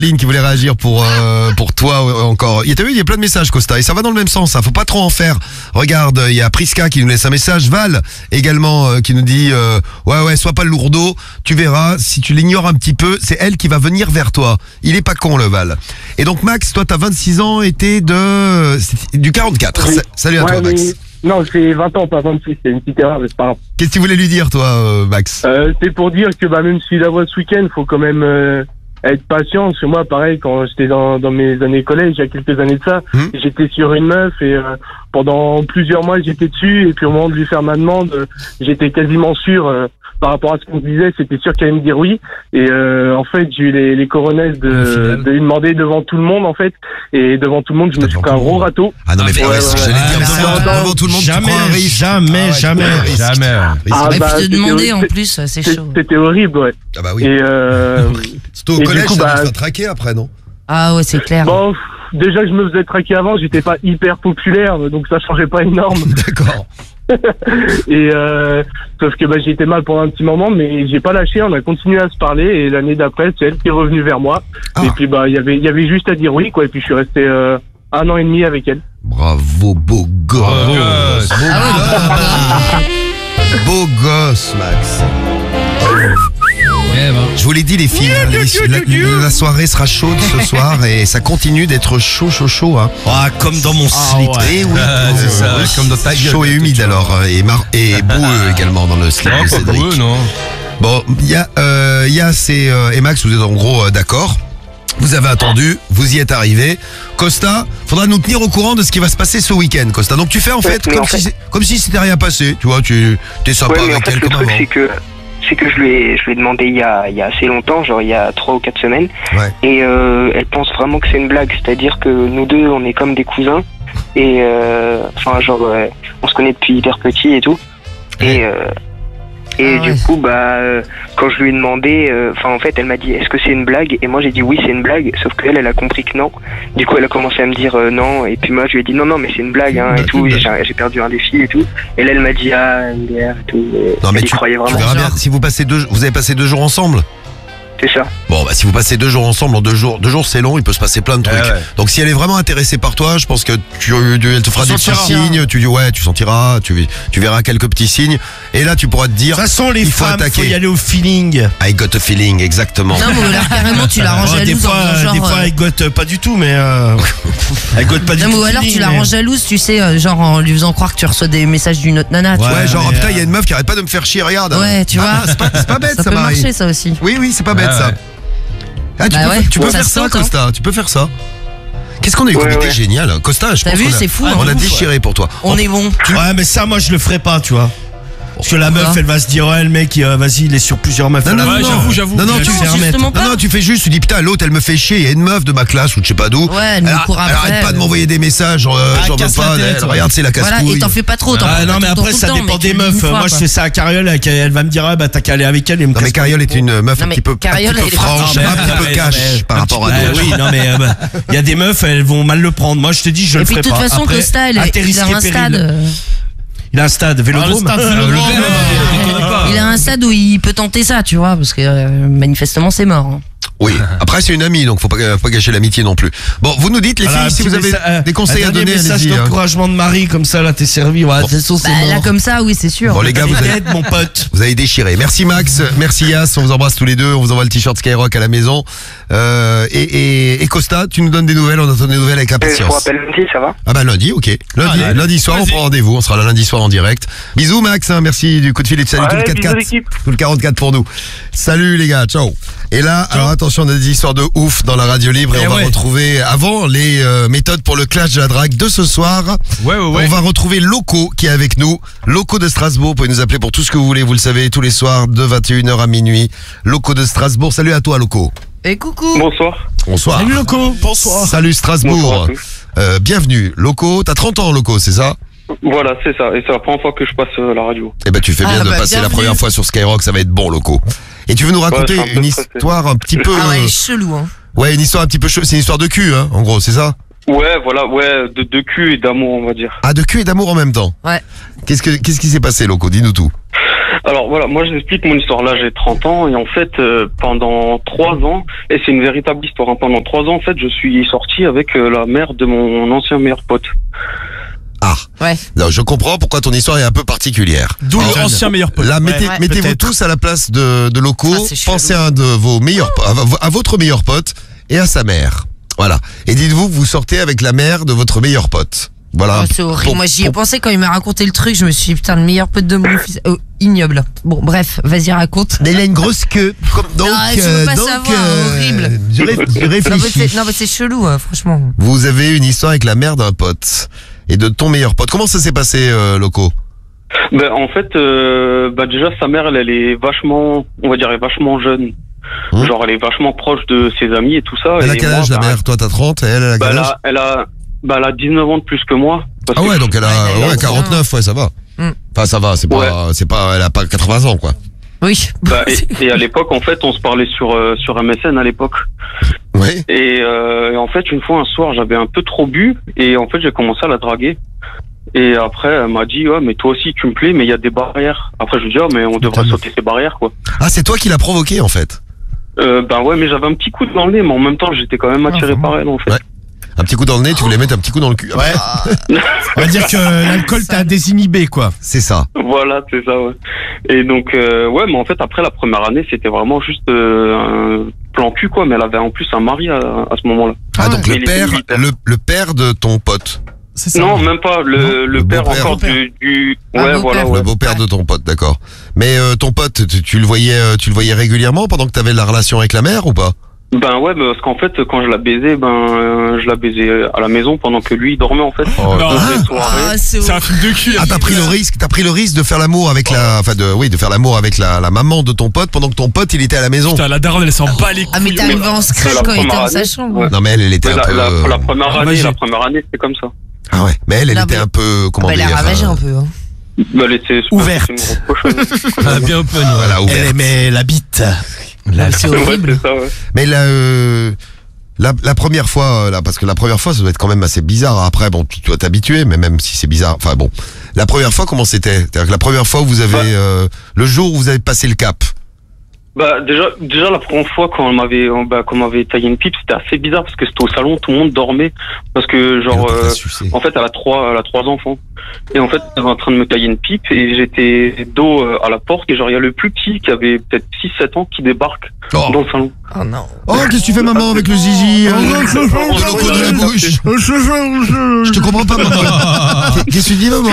Lynn qui voulait réagir pour toi encore. Il y a plein de messages, Costa, et ça va dans le même sens. Faut pas trop en faire. Regarde, il y a Priska qui nous laisse un message, Val également qui nous dit ouais, sois pas le lourdeau. Tu verras, si tu l'ignores un petit peu, c'est elle qui va venir vers toi. Il est pas con le Val. Et donc Max, toi t'as 26 ans et t'es du 44. Oui. Salut à toi Max. Non, j'ai 20 ans, pas 26, c'est une petite erreur, mais c'est pas grave. Qu'est-ce que tu voulais lui dire toi Max? C'est pour dire que même si la voit ce week-end, faut quand même être patient. Parce que moi, pareil, quand j'étais dans mes années collège, il y a quelques années de ça, j'étais sur une meuf et pendant plusieurs mois, j'étais dessus. Et puis au moment de lui faire ma demande, j'étais quasiment sûr, par rapport à ce qu'on se disait, c'était sûr qu'elle allait me dire oui. Et en fait, j'ai eu les coronesses de lui demander devant tout le monde, en fait. Et devant tout le monde, je me suis pris un gros râteau. Ah non, mais j'allais dire devant tout le monde, jamais. Puis te demander en plus, c'est chaud. C'était horrible, ouais. Ah bah oui. Et surtout au collège, ça nous fait traquer après, non? Ah ouais, c'est clair. Bon, déjà, je me faisais traquer avant, j'étais pas hyper populaire, donc ça changeait pas énorme. D'accord. Et sauf que j'ai été mal pendant un petit moment, mais j'ai pas lâché, on a continué à se parler et l'année d'après c'est elle qui est revenue vers moi. Et puis il y avait juste à dire oui quoi, et puis je suis resté 1 an et demi avec elle. Bravo, beau gosse. Beau gosse Max. Je vous l'ai dit les filles, la soirée sera chaude ce soir et ça continue d'être chaud hein. Ah, comme dans mon slip. Eh oui, c'est ça, comme dans ta gueule. Chaud et humide alors et boueux également dans le slip de Cédric. Boueux, non. Bon, il y a et Max, vous êtes en gros d'accord. Vous avez attendu, vous y êtes arrivé. Costa, faudra nous tenir au courant de ce qui va se passer ce week-end, Costa. Donc tu fais en fait comme si c'était rien passé, tu vois, tu es sympa avec elle comme avant. C'est que je lui ai demandé il y a assez longtemps, genre il y a 3 ou 4 semaines. Ouais. Et elle pense vraiment que c'est une blague, c'est-à-dire que nous deux on est comme des cousins et on se connaît depuis hyper petit et tout. Et du coup quand je lui ai demandé, en fait elle m'a dit est-ce que c'est une blague, et moi j'ai dit oui c'est une blague, sauf qu'elle a compris que non. Du coup elle a commencé à me dire non, et puis moi je lui ai dit non mais c'est une blague et tout, j'ai perdu un défi et tout, et là elle m'a dit MDR et tout. Non mais tu croyais vraiment. Tu verras bien si vous avez passé 2 jours ensemble. C'est ça. Bon, si vous passez 2 jours ensemble, en 2 jours c'est long, il peut se passer plein de trucs. Ouais. Donc si elle est vraiment intéressée par toi, je pense que elle te fera des petits signes, tu dis tu sentiras, tu verras quelques petits signes, et là tu pourras te dire. Ça sent les femmes, faut y aller au feeling. I got a feeling, exactement. Non, mais là, carrément tu l'arranges jalouse. Des fois elle gote pas du tout, mais elle gote pas du tout. Non, ou alors tu la rends jalouse, tu sais, genre en lui faisant croire que tu reçois des messages d'une autre nana. Ouais, genre putain, il y a une meuf qui arrête pas de me faire chier, regarde. Ouais, tu vois. C'est pas bête, ça peut marcher ça aussi. Oui, c'est pas bête ça. Ah, tu peux faire ça, Costa, tu peux faire ça. Qu'est-ce qu'on a eu comme idée géniale, Costa, je pense qu'on c'est fou, on a déchiré pour toi. On est bon. Ouais, mais ça, moi, je le ferai pas, tu vois. Parce que la meuf, elle va se dire, le mec, vas-y, il est sur plusieurs meufs. Non, j'avoue. Non, tu fais juste, tu dis, putain, l'autre, elle me fait chier, il y a une meuf de ma classe ou je sais pas d'où. Ouais, elle me court après. Elle arrête pas de m'envoyer des messages, j'en veux pas, regarde, c'est la casse-couille. Voilà, et t'en fais pas trop. Non, mais après, ça dépend des meufs. Moi, je fais ça à Cariole, elle va me dire, t'as qu'à aller avec elle. Non, mais Cariole est une meuf un petit peu franche, un petit peu cash par rapport à d'autres. Oui, non, mais il y a des meufs, elles vont mal le prendre. Moi, je te dis, je le ferai pas. Et puis, de toute façon, Costa, il a un stade. Il a un stade Vélodrome. Il a un stade où il peut tenter ça, tu vois, parce que manifestement c'est mort. Oui, après c'est une amie, donc faut pas gâcher l'amitié non plus. Bon, vous nous dites les filles si vous avez des conseils à donner, allez-y. Message d'encouragement de Marie, comme ça là t'es servi. Ouais, là comme ça, oui c'est sûr. Bon les gars, mon pote. Vous avez déchiré. Merci Max, merci Yas, on vous embrasse tous les deux, on vous envoie le t-shirt Skyrock à la maison. Et Costa, tu nous donnes des nouvelles, on attend des nouvelles avec impatience. Je vous rappelle lundi, ça va? Ah bah lundi, ok. Lundi soir, on prend rendez-vous, on sera là lundi soir en direct. Bisous Max, merci du coup de fil et salut tout le 4-4. Tout le 44 pour nous. Salut les gars, ciao. Et là, alors attention, on a des histoires de ouf dans la radio libre et on va retrouver avant les méthodes pour le clash de la drague de ce soir. On va retrouver Loco qui est avec nous. Loco de Strasbourg, vous pouvez nous appeler pour tout ce que vous voulez, vous le savez, tous les soirs de 21h à minuit. Loco de Strasbourg, salut à toi Loco. Et coucou. Bonsoir. Salut Loco. Bonsoir. Salut Strasbourg. Bonsoir à tous. Bienvenue Loco, t'as 30 ans Loco, c'est ça? Voilà, c'est ça, et c'est la première fois que je passe la radio. Eh ben tu fais bien de passer la première fois sur Skyrock, ça va être bon Loco. Et tu veux nous raconter une histoire un petit peu... Ah ouais, chelou hein. Ouais, une histoire un petit peu chelou, c'est une histoire de cul hein, en gros, c'est ça? Ouais, voilà, de cul et d'amour on va dire. Ah, de cul et d'amour en même temps? Ouais. Qu'est-ce qui s'est passé Loco, dis-nous tout. Alors voilà, moi je vous explique mon histoire. Là j'ai 30 ans et en fait pendant 3 ans, et c'est une véritable histoire, hein, pendant 3 ans en fait je suis sorti avec la mère de mon ancien meilleur pote. Ah, Ouais. non, je comprends pourquoi ton histoire est un peu particulière. D'où l'ancien meilleur pote. Là, mettez-vous peut-être. tous à la place de locaux. Ah, c'est chelou. Pensez à un de vos meilleurs, à votre meilleur pote et à sa mère. Voilà. Et dites-vous que vous sortez avec la mère de votre meilleur pote. Voilà. Oh, c'est horrible. Pour- Moi, j'y ai pensé quand il m'a raconté le truc. Je me suis dit, putain, le meilleur pote de mon fils. Oh, ignoble. Bon, bref, vas-y, raconte. Mais il a une grosse queue. Donc, Non, je veux pas savoir, horrible. Je Non, mais réfléchis. c'est chelou, franchement. Vous avez une histoire avec la mère d'un pote et de ton meilleur pote. Comment ça s'est passé, Loco? Ben en fait, déjà sa mère elle est vachement, on va dire, elle est vachement jeune. Genre elle est vachement proche de ses amis et tout ça. Elle a et quel moi, âge, la mère? Toi, t'as 30 et elle a quel âge? elle a 19 ans de plus que moi. Parce Ah que ouais, donc elle a Ouais, 49, ouais, ça va. Enfin, ça va, c'est pas, elle a pas 80 ans, quoi. Oui. et à l'époque, en fait, on se parlait sur MSN à l'époque. Oui. Et en fait, une fois, un soir, j'avais un peu trop bu et en fait, j'ai commencé à la draguer. Et après, elle m'a dit, ouais, mais toi aussi, tu me plais, mais il y a des barrières. Après, je lui ai dit, oh, mais on devrait sauter ces barrières, quoi. Ah, c'est toi qui l'as provoqué, en fait. Ouais, mais j'avais un petit coup dans le nez, mais en même temps, j'étais quand même attiré par elle, en fait. Ouais. Un petit coup dans le nez, tu voulais mettre un petit coup dans le cul. Ouais. On va dire que l'alcool t'a désinhibé, quoi. C'est ça. Voilà, c'est ça, ouais. Et donc, ouais, mais en fait, après la première année, c'était vraiment juste un plan cul, quoi. Mais elle avait en plus un mari à ce moment-là. Ah, donc Mais le il père, était militaire. le père de ton pote. C'est ça. Non, même pas. Le père beau-père. encore du. Un Ouais, beau-père. voilà, ouais. Le beau-père de ton pote, d'accord. Mais ton pote, tu le voyais régulièrement pendant que t'avais la relation avec la mère ou pas? Ben ouais, parce qu'en fait, quand je la baisais, je la baisais à la maison pendant que lui il dormait, en fait. Oh, Donc, ah. les soirées. Ah, c'est C'est un film de cul. Ah, t'as pris le risque de faire l'amour avec de faire l'amour avec la maman de ton pote pendant que ton pote il était à la maison. Putain, la daronne, elle s'en bat les couilles. Ah, mais t'es arrivé en secret la quand il était première dans sa année, chambre. ouais. Non mais elle était Ouais, un peu. la première ravagée. année, c'était comme ça. Ah ouais. Mais elle Non, était mais- un peu comment Bah, elle dire. a ravagé un peu. Hein. Elle était Ouverte. c'est une grosse cochonne. Ah, bien open, Voilà, Elle ouverte. aimait la bite. C'est Ouais, horrible. c'est ça, ouais. Mais la première fois, là, parce que la première fois, ça doit être quand même assez bizarre. Après, bon, tu dois t'habituer, mais même si c'est bizarre, enfin bon. La première fois, comment c'était? C'est-à-dire que la première fois où vous avez, le jour où vous avez passé le cap. Bah déjà la première fois quand on m'avait taillé une pipe, c'était assez bizarre parce que c'était au salon, tout le monde dormait parce que genre Et l'autre, t'as sucé. en fait elle a trois enfants et en fait elle était en train de me tailler une pipe et j'étais dos à la porte et genre il y a le plus petit qui avait peut-être 6-7 ans qui débarque Oh. dans le salon. Oh non. Oh, qu'est-ce que tu fais, maman, avec le zizi de l'eau de la bouche. Je te comprends pas, maman. Qu'est-ce que tu dis, maman?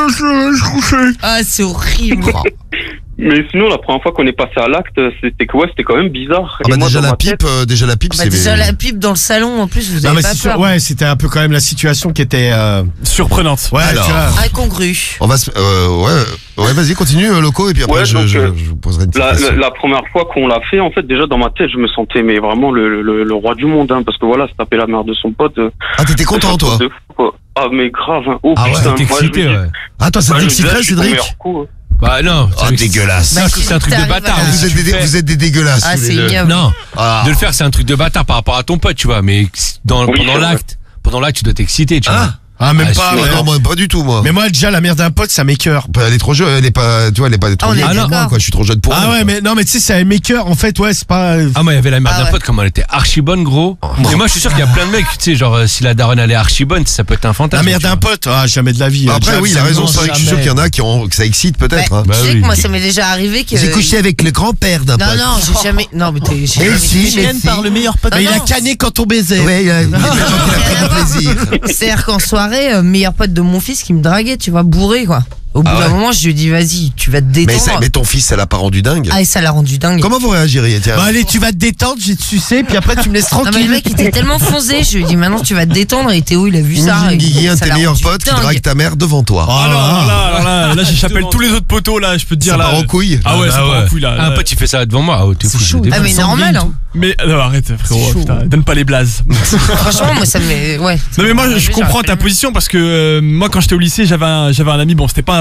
Ah, c'est horrible. Mais sinon la première fois qu'on est passé à l'acte, c'était quand même bizarre. Ah bah Et moi, déjà dans la ma tête- pipe, Bah, déjà la pipe dans le salon, en plus, vous Non, avez mais pas c'est sûr, peur. ouais, c'était un peu quand même la situation qui était Surprenante. ouais, Alors. tu vois. Incongru. On va se, ouais, vas-y, continue, Loco, et puis après Ouais, je donc, vous poserai une petite question. La première fois qu'on l'a fait, en fait, déjà dans ma tête, je me sentais mais vraiment le roi du monde, hein, parce que voilà, se taper la mère de son pote. Ah, t'étais content, c'est un toi? truc de fou, quoi. Ah mais grave, hein. Oh Ah ouais, putain, T'es moi, je excité, me dis- ouais. Ah, toi, ça Bah, je me t'exciterait, disais, c'est ton Cédric? meilleur coup, hein. Bah non. Oh, dégueulasse. Bah, C'est un truc de t'arrives bâtard. à- Vous êtes des dégueulasses. Ah, tous les c'est deux. ignoble. Non, Ah. de le faire, c'est un truc de bâtard par rapport à ton pote, tu vois. Mais pendant Oui, c'est vrai. l'acte, tu dois t'exciter, tu vois. Ah, même Ah, pas. je- ouais. Non, moi, pas du tout, moi. Mais moi, déjà, la mère d'un pote, ça m'écoeure. Elle est trop jeune, elle est pas, tu vois, elle est pas trop on est vieille pour moi, d'accord. quoi. Je suis trop jeune pour Ah elle, ouais, quoi. mais non, mais tu sais, ça m'écoeure. En fait, ouais, c'est pas. Ah, moi, il y avait la mère Ah d'un ouais. pote, comme elle était archi bonne, gros. Et moi, je suis sûr qu'il y a plein de mecs, tu sais, genre, si la daronne, elle est archi bonne, ça peut être un La fantasme. mère tu d'un vois. pote, ah, jamais de la vie. Après, Déjà, oui, il a raison, absolument c'est vrai que je suis sûr qu'il y en a que ça excite peut-être. Bah, hein. Bah tu sais oui. que moi, ça m'est déjà arrivé que. J'ai couché avec le grand-père d'un Non, pote. non, j'ai jamais. Non, mais j'ai Mais jamais si, couché. mais si. le meilleur pote. Non, Mais il a non. canné quand on baisait. Ouais, il a pris du plaisir. C'est-à-dire qu'en soirée, meilleur pote de mon fils qui me draguait, tu vois, bourré, quoi. Au bout Ah d'un ouais. moment, je lui ai dit, vas-y, tu vas te Mais, détendre. mais ton fils, ça l'a pas rendu dingue. Ah, et ça l'a rendu dingue. Comment vous réagiriez, tiens? Bah allez, tu vas te détendre, j'ai te sucer, puis après tu me laisses Non, mais le tranquille. mec était tellement foncé, je lui ai dit, maintenant tu vas te détendre. Et Théo, il a vu ça. Imagine Guigui, un de ça tes l'a meilleurs rendu potes qui dingue. drague ta mère devant toi. Oh Ah, là là, j'appelle tous les autres poteaux, là, je peux te dire, Ça là. part en couille. Ah ouais, Ah ça bah part ouais. en couille, là. Un pote, il fait ça devant moi. Ah, t'es fou, je Ah, mais normal, hein. Mais, non, arrête, frérot, chaud. putain, donne pas les blazes. Franchement, moi, ça me. Ouais. Non mais moi je Déjà, comprends après ta le- position parce que moi quand j'étais au lycée j'avais un ami, bon c'était pas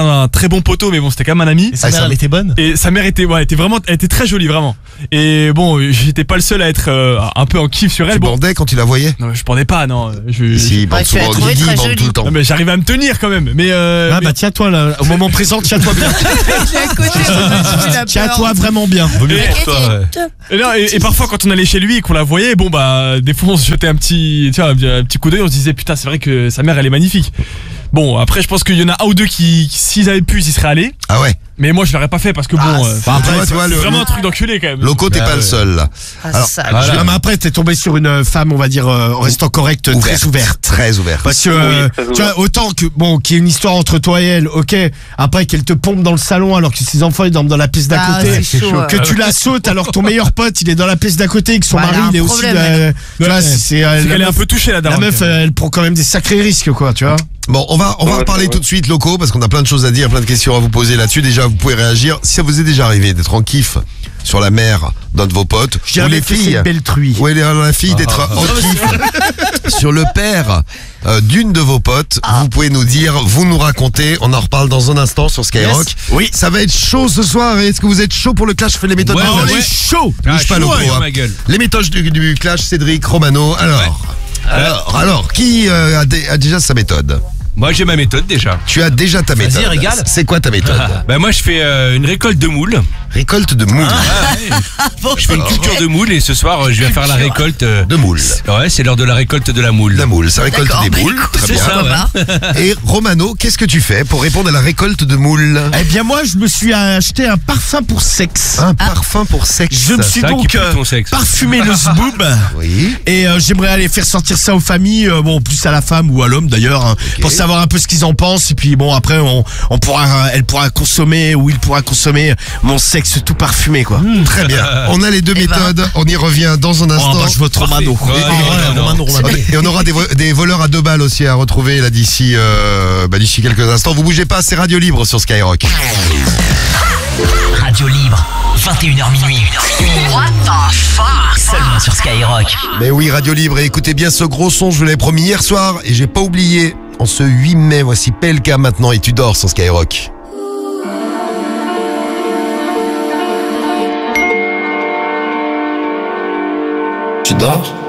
un très bon poteau, mais bon, c'était quand même un ami. Et sa mère, elle était bonne. Et sa mère était vraiment, elle était très jolie, vraiment. Et bon, j'étais pas le seul à être un peu en kiff sur elle. Tu bandais quand tu la voyais? Non, je bandais pas, non. Si, il bande souvent, Guigui bande tout le temps. Non, mais j'arrive à me tenir quand même. Mais bah tiens-toi là, au moment présent, tiens-toi bien. Tiens-toi vraiment bien. Et parfois quand on allait chez lui et qu'on la voyait, bon bah des fois on se jetait un petit coup d'œil, on se disait putain c'est vrai que sa mère elle est magnifique. Bon après je pense qu'il y en a un ou deux qui s'ils avaient pu ils y seraient allés. Ah ouais. Mais moi je l'aurais pas fait parce que après, c'est vraiment un truc d'enculé quand même. Loco t'es pas le seul là. Alors, mais après t'es tombé sur une femme on va dire en restant correcte, très ouverte. Très ouverte. Parce que tu vois autant que qu'il y ait une histoire entre toi et elle, ok. Après qu'elle te pompe dans le salon alors que ses enfants ils dorment dans la pièce d'à côté, que tu la sautes alors que ton meilleur pote il est dans la pièce d'à côté et que son mari il est aussi. Tu vois elle est un peu touchée la dame. La meuf elle prend quand même des sacrés risques quoi, tu vois. Bon, on va en parler tout de suite, Loco, parce qu'on a plein de choses à dire, plein de questions à vous poser là-dessus. Déjà, vous pouvez réagir. Si ça vous est déjà arrivé d'être en kiff sur la mère d'un de vos potes, ou les filles, belle truie. ou la fille d'être en kiff sur le père d'une de vos potes, vous pouvez nous dire, vous nous racontez, on en reparle dans un instant sur Skyrock. Yes. Oui. Ça va être chaud ce soir. Est-ce que vous êtes chaud pour le clash? Fait les méthodes. On est chaud. Bouge pas, chaud, Loco. ma gueule. Les méthodes du clash, Cédric, Romano. Alors, qui a déjà sa méthode? Moi j'ai ma méthode déjà. Tu as déjà ta méthode. Vas-y, régale. C'est quoi ta méthode? Bah moi je fais une récolte de moules. Récolte de moules. Je fais une culture de moules et ce soir je vais faire la récolte de moules. Ouais, c'est l'heure de la récolte de la moule. La moule, ça récolte des moules. Très bien. Ça, Et Romano, qu'est-ce que tu fais pour répondre à la récolte de moules? Eh bien moi je me suis acheté un parfum pour sexe. Un parfum pour sexe. Je me suis donc parfumé le zboob. Oui. Et j'aimerais aller faire sortir ça aux familles, bon plus à la femme ou à l'homme d'ailleurs, hein, pour savoir un peu ce qu'ils en pensent. Et puis bon après elle pourra consommer ou il pourra consommer mon sexe tout parfumé quoi. Très bien. On a les deux méthodes. On y revient dans un instant. Je vote Romano. Et on aura des voleurs à 2 balles aussi à retrouver là d'ici quelques instants. Vous bougez pas, c'est Radio Libre sur Skyrock. Radio Libre, 21h minuit. What the fuck? Seulement sur Skyrock. Mais oui, Radio Libre, et écoutez bien ce gros son, je vous l'avais promis hier soir et j'ai pas oublié. En ce 8 mai, voici PLK maintenant et tu dors sur Skyrock. Tu dors?